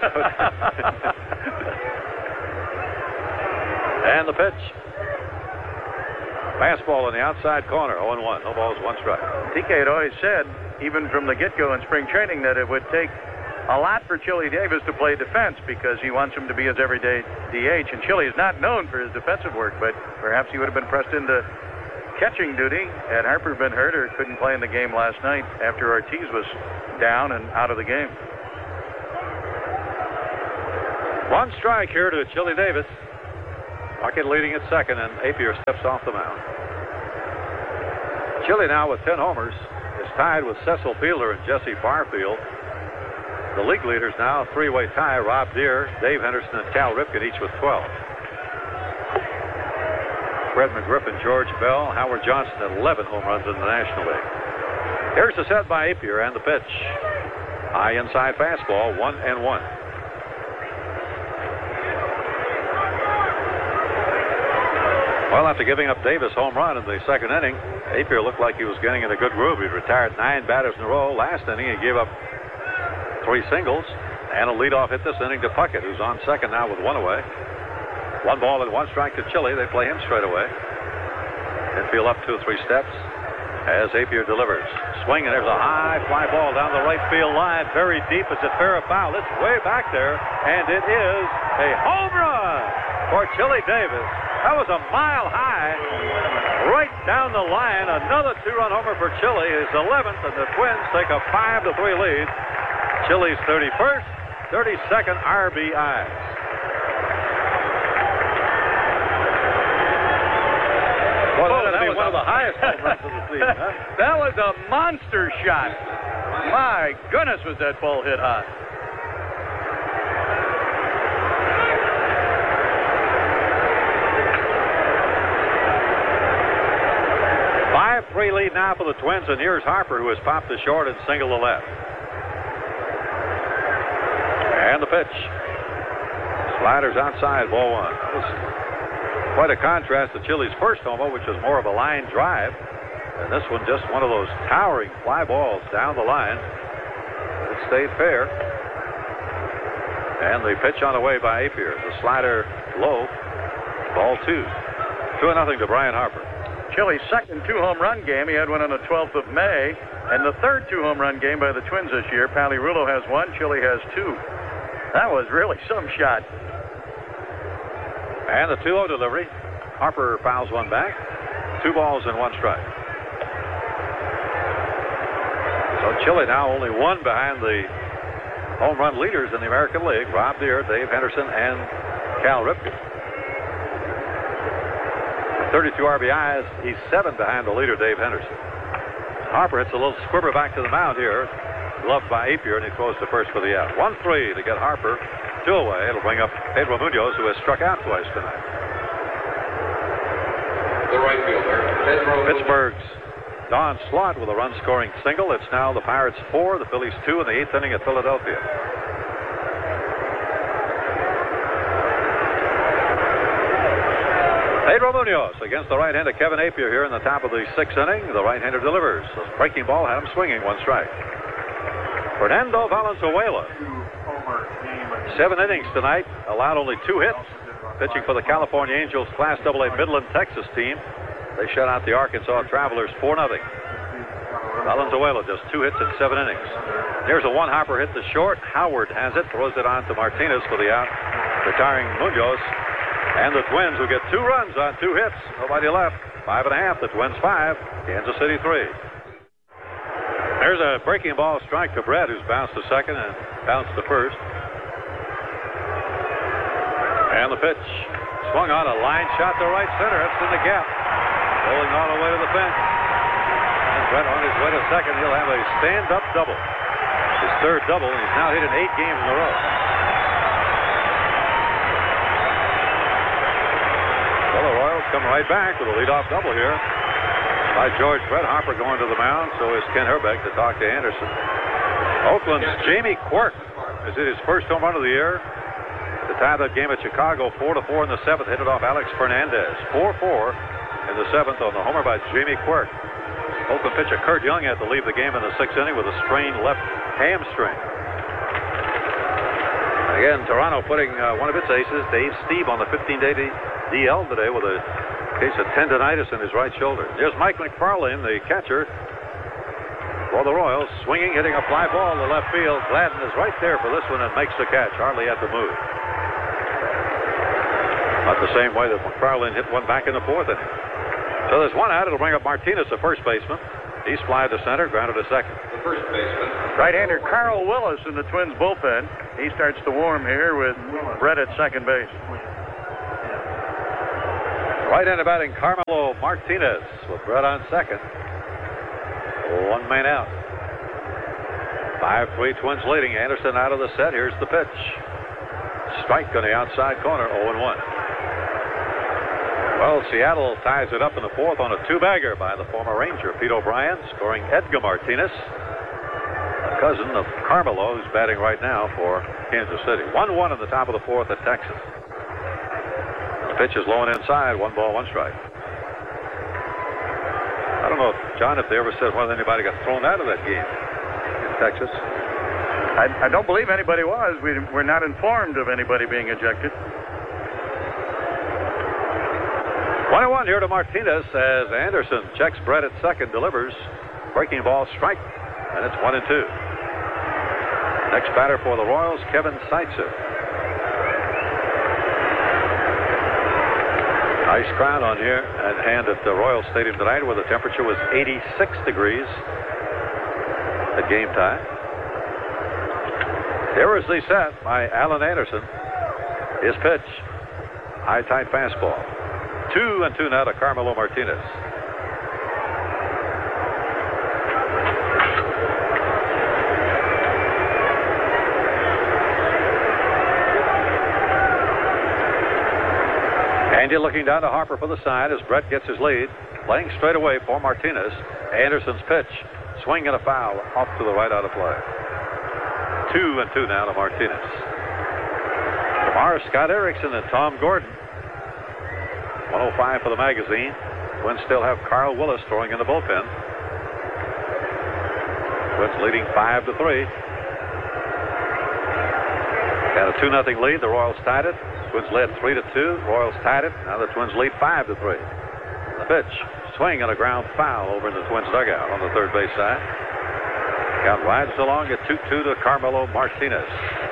And the pitch. Fastball in the outside corner, 0-1. No balls, 1 strike. TK had always said, even from the get-go in spring training, that it would take a lot for Chili Davis to play defense because he wants him to be his everyday DH. And Chili is not known for his defensive work, but perhaps he would have been pressed into catching duty had Harper been hurt or couldn't play in the game last night after Ortiz was down and out of the game. 1 strike here to Chili Davis. Puckett leading at second, and Apier steps off the mound. Chili now with 10 homers is tied with Cecil Fielder and Jesse Barfield. The league leaders now, a 3-way tie. Rob Deere, Dave Henderson, and Cal Ripken, each with 12. Fred McGriff and George Bell, Howard Johnson at 11 home runs in the National League. Here's the set by Apier and the pitch. High inside fastball, 1-1. Well, after giving up Davis' home run in the second inning, Apier looked like he was getting in a good groove. He retired 9 batters in a row. Last inning, he gave up 3 singles and a leadoff hit this inning to Puckett, who's on second now with 1 away. 1 ball and 1 strike to Chili. They play him straight away. Infield up 2 or 3 steps as Apier delivers. Swing, and there's a high fly ball down the right field line. Very deep. Is it fair or foul? It's way back there, and it is a home run for Chili Davis. That was a mile high, right down the line. Another 2-run homer for Chili, his 11th, and the Twins take a 5-3 lead. Chili's 31st, 32nd RBI. Well, that was one of the highest home runs of the season, huh? That was a monster shot. My goodness, was that ball hit high. Three lead now for the Twins, and here's Harper, who has popped to short and single to left. And the pitch. Sliders outside, ball 1. That was quite a contrast to Chili's first homer, which was more of a line drive. And this one just one of those towering fly balls down the line. It stayed fair. And the pitch on the way by Apier. The slider low, ball 2. 2-0 to Brian Harper. Chili's second 2-home run game. He had one on the 12th of May. And the third 2-home run game by the Twins this year. Pally Rulo has 1. Chili has 2. That was really some shot. And the 2-0 delivery. Harper fouls one back. 2 balls and 1 strike. So Chili now only 1 behind the home run leaders in the American League. Rob Deere, Dave Henderson, and Cal Ripken. 32 RBIs. He's 7 behind the leader, Dave Henderson. Harper hits a little squibber back to the mound here. Gloved by Apier, and he throws to first for the out. 1-3 to get Harper. 2 away. It'll bring up Pedro Munoz, who has struck out twice tonight. The right fielder, Pedro. Pittsburgh's Don Slott with a run-scoring single. It's now the Pirates 4, the Phillies 2 in the 8th inning at Philadelphia. Pedro Munoz against the right-hander Kevin Apier here in the top of the 6th inning. The right-hander delivers. The breaking ball had him swinging, 1 strike. Fernando Valenzuela. 7 innings tonight, allowed only 2 hits. Pitching for the California Angels Class AA Midland, Texas team. They shut out the Arkansas Travelers 4-0. Valenzuela just 2 hits in 7 innings. Here's a 1 hopper hit to short. Howard has it, throws it on to Martinez for the out, retiring Munoz. And the Twins will get 2 runs on 2 hits. Nobody left. 5.5. The Twins 5. Kansas City 3. There's a breaking ball strike to Brett, who's bounced to second and bounced to first. And the pitch. Swung on a line shot to right center. It's in the gap. Rolling all the way to the fence. And Brett on his way to second. He'll have a stand-up double. His 3rd double, and he's now hit in 8 games in a row. Well, the Royals come right back with a leadoff double here by George Brett. Harper going to the mound, so is Ken Herbeck to talk to Anderson. Oakland's Jamie Quirk is hit his first home run of the year to tie that game at Chicago 4-4 in the 7th. Hit it off Alex Fernandez. 4-4 in the 7th on the homer by Jamie Quirk. Oakland pitcher Kurt Young had to leave the game in the 6th inning with a strained left hamstring. Again, Toronto putting one of its aces, Dave Stieb, on the 15-day DL today with a Case of tendonitis in his right shoulder. Here's Mike McFarlane, the catcher for the Royals, swinging, hitting a fly ball to left field. Gladden is right there for this one and makes the catch. Hardly had to move. Not the same way that McFarlane hit one back in the fourth inning. So there's one out. It'll bring up Martinez, the first baseman. He's fly to center, grounded to second. The first baseman. Right-hander Carl Willis in the Twins bullpen. He starts to warm here with Brett at second base. Right-hander batting Carmelo Martinez with Brett on second. One man out. 5-3 Twins leading. Anderson out of the set. Here's the pitch. Strike on the outside corner, 0-1. Well, Seattle ties it up in the fourth on a two-bagger by the former Ranger, Pete O'Brien, scoring Edgar Martinez, a cousin of Carmelo, who's batting right now for Kansas City. 1-1 in the top of the fourth at Texas. The pitch is low and inside, 1 ball, 1 strike. I don't know, John, if they ever said whether anybody got thrown out of that game in Texas. I don't believe anybody was. We're not informed of anybody being ejected. 1-1 here to Martinez as Anderson checks Brett at second, delivers. Breaking ball, strike, and it's 1-2. Next batter for the Royals, Kevin Seitzer. Nice crowd on here at hand at the Royal Stadium tonight, where the temperature was 86 degrees at game time. Here is the set by Alan Anderson. His pitch, high tight fastball. 2-2 now to Carmelo Martinez. Andy looking down to Harper for the side as Brett gets his lead. Playing straight away for Martinez. Anderson's pitch. Swing and a foul off to the right out of play. 2-2 now to Martinez. Tomorrow, Scott Erickson and Tom Gordon. 105 for the magazine. Twins still have Carl Willis throwing in the bullpen. Twins leading 5-3. Got a 2-0 lead. The Royals tied it. Twins led 3-2. Royals tied it. Now the Twins lead 5-3. The pitch, swing and a ground foul over in the Twins dugout on the third base side. Count rides along at 2-2 to Carmelo Martinez.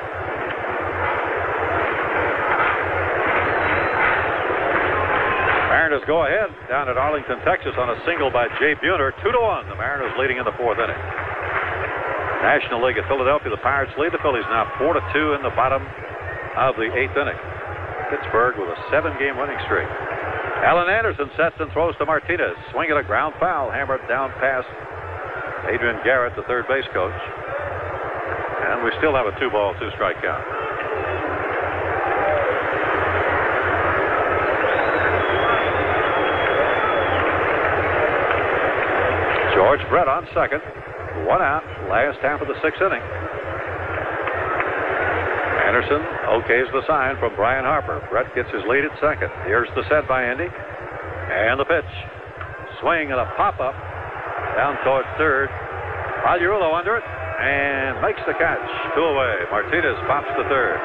Mariners go ahead down at Arlington, Texas on a single by Jay Buhner. 2-1. The Mariners leading in the fourth inning. National League at Philadelphia. The Pirates lead. The Phillies now 4-2 in the bottom of the eighth inning. Pittsburgh with a 7-game winning streak. Alan Anderson sets and throws to Martinez. Swing at a ground foul. Hammered down past Adrian Garrett, the third base coach. And we still have a 2-ball, 2-strike count. George Brett on second. 1 out. Last half of the sixth inning. Anderson okays the sign from Brian Harper. Brett gets his lead at second. Here's the set by Andy. And the pitch. Swing and a pop-up down toward third. Pagliarulo under it and makes the catch. 2 away. Martinez pops to third.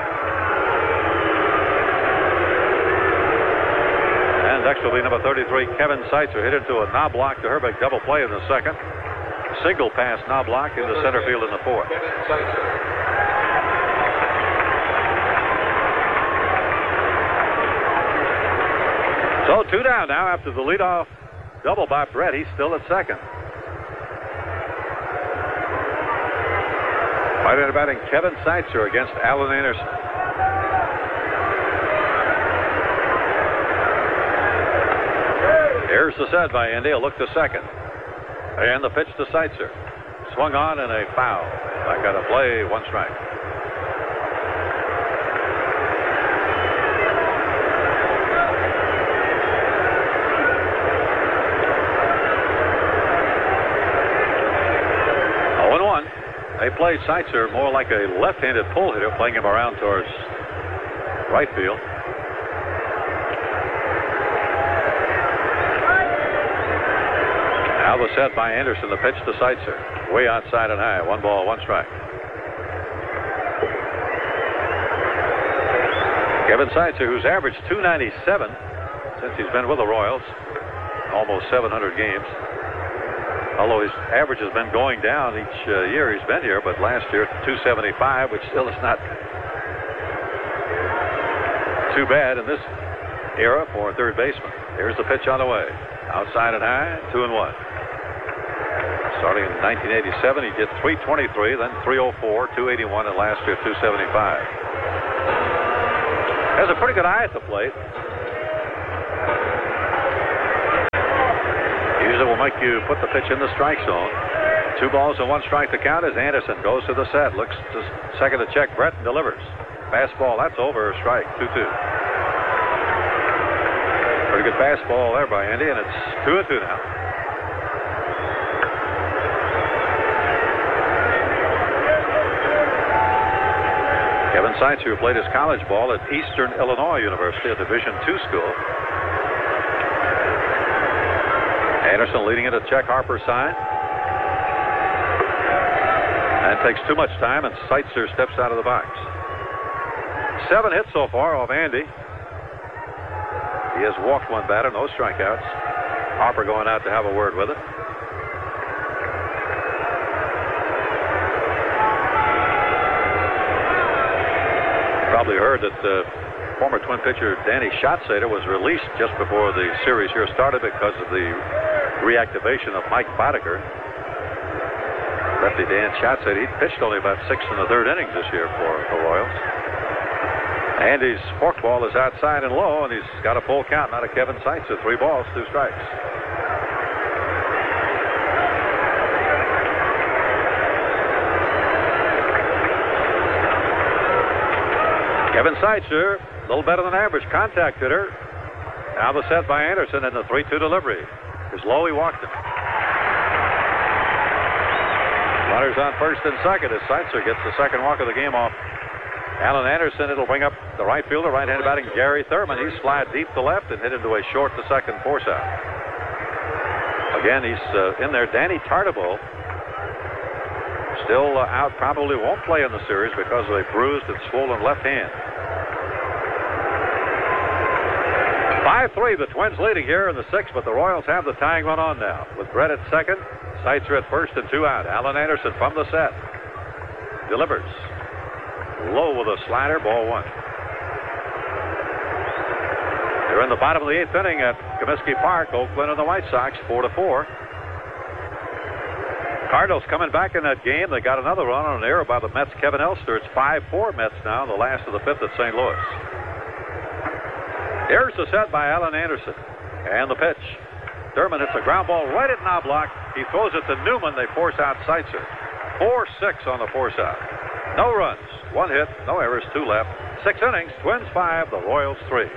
And next will be number 33, Kevin Seitzer. Hit into a Knobloch to Herbig double play in the second. Single pass Knobloch into center field in the fourth. So 2 down now after the leadoff double by Brett. He's still at second. Right-hander batting Kevin Seitzer against Alan Anderson. Here's the set by Andy. A look to second. And the pitch to Seitzer. Swung on and a foul. Back out of play, 1 strike. They played Seitzer more like a left-handed pull hitter, playing him around towards right field. Now the set by Anderson, the pitch to Seitzer. Way outside and high, 1 ball, 1 strike. Kevin Seitzer, who's averaged .297 since he's been with the Royals. Almost 700 games. Although his average has been going down each year he's been here, but last year 275, which still is not too bad in this era for a third baseman. Here's the pitch on the way. Outside and high, 2-1. Starting in 1987, he did 323, then 304, 281, and last year 275. Has a pretty good eye at the plate. Usually will make you put the pitch in the strike zone. 2 balls and 1 strike to count as Anderson goes to the set. Looks to second to check Brett and delivers. Fastball, that's over. Strike, 2-2. Pretty good fastball there by Andy, and it's 2-2 now. Kevin Seitzer played his college ball at Eastern Illinois University, a Division II school. Anderson leading it at check Harper's side. And takes too much time, and Seitzer steps out of the box. 7 hits so far off Andy. He has walked 1 batter, no strikeouts. Harper going out to have a word with it. Probably heard that former Twin pitcher Danny Schatzeder was released just before the series here started because of the reactivation of Mike Boddicker. Lefty Dan Schatzeder, he pitched only about 6 in the 3rd innings this year for the Royals. Andy's forkball is outside and low, and he's got a full count, not a Kevin Seitzer. 3 balls, 2 strikes. Kevin Seitzer, a little better than average contact hitter. Now the set by Anderson in the 3-2 delivery. Is low, he walked it. Runners on first and second as Seitzer gets the second walk of the game off Alan Anderson. It'll bring up the right fielder, right-handed batting Gary Thurman. He slid deep to left and hit into a short to second force out. Again, he's in there. Danny Tartabull still out, probably won't play in the series because of a bruised and swollen left hand. 5-3, the Twins leading here in the 6th, but the Royals have the tying run on now. With Brett at second, Seitzer at first and 2 out. Alan Anderson from the set. Delivers. Low with a slider, ball 1. They're in the bottom of the 8th inning at Comiskey Park. Oakland and the White Sox, 4-4. Cardinals coming back in that game. They got another run on an error by the Mets' Kevin Elster. It's 5-4 Mets now in the last of the 5th at St. Louis. Here's the set by Alan Anderson. And the pitch. Thurman hits a ground ball right at Knobloch. He throws it to Newman. They force out Seitzer. 4-6 on the force out. No runs, 1 hit, no errors, 2 left. 6 innings, Twins 5, the Royals 3.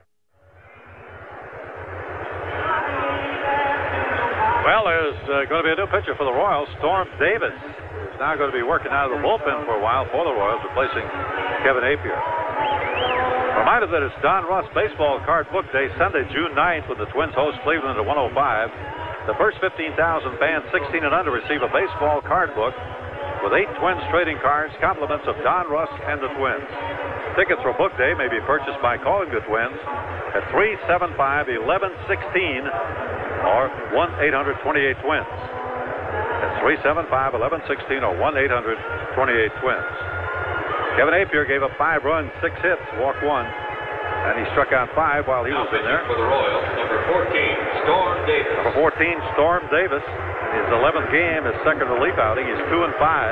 Well, there's going to be a new pitcher for the Royals. Storm Davis is now going to be working out of the bullpen for a while for the Royals, replacing Kevin Appier. Reminder that it's Don Russ Baseball Card Book Day, Sunday, June 9th, when the Twins host Cleveland at 105. The first 15,000 fans 16 and under receive a baseball card book with 8 Twins trading cards, compliments of Don Russ and the Twins. Tickets for Book Day may be purchased by calling the Twins at 375-1116 or 1-800-28-TWINS. That's 375-1116 or 1-800-28-TWINS. Kevin Appier gave up 5 runs, 6 hits, walked 1, and he struck out 5 while he was in there. For the Royals, number 14, Storm Davis. Number 14, Storm Davis. In his 11th game, his second relief outing. He's 2-5.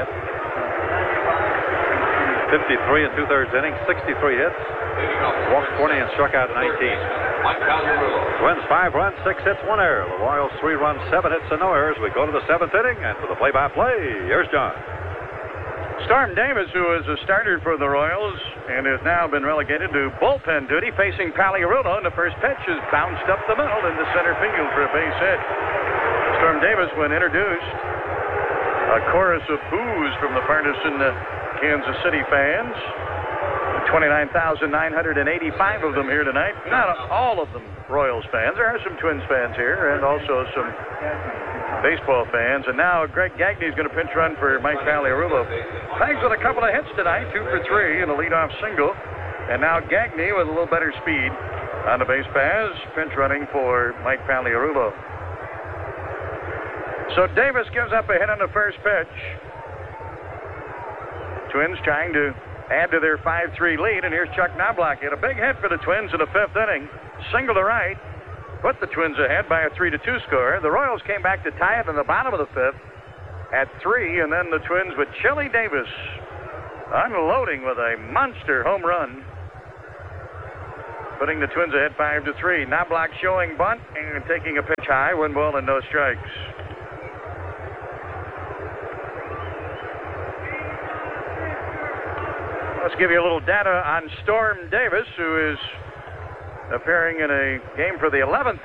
53 and 2/3 innings, 63 hits, walked 20 and struck out 19. Twins 5 runs, 6 hits, 1 error. The Royals 3 runs, 7 hits, and no errors. We go to the 7th inning, and for the play-by-play, here's John. Storm Davis, who is a starter for the Royals and has now been relegated to bullpen duty, facing Pagliarulo, and the first pitch is bounced up the middle into center field for a base hit. Storm Davis, when introduced, a chorus of boos from the partisan Kansas City fans. 29,985 of them here tonight. Not all of them Royals fans. There are some Twins fans here and also some baseball fans. And now Greg Gagne is going to pinch run for Mike Pagliarulo. Thanks with a couple of hits tonight, 2 for 3 and a leadoff single. And now Gagne with a little better speed On the base pass, pinch running for Mike Pagliarulo. So Davis gives up a hit on the first pitch. Twins trying to add to their 5-3 lead, and here's Chuck Knobloch. He had a big hit for the Twins in the 5th inning. Single to right, put the Twins ahead by a 3-2 score. The Royals came back to tie it in the bottom of the 5th at 3, and then the Twins with Chili Davis unloading with a monster home run, putting the Twins ahead 5-3. Knobloch showing bunt and taking a pitch high, 1 ball and no strikes. Let's give you a little data on Storm Davis, who is appearing in a game for the 11th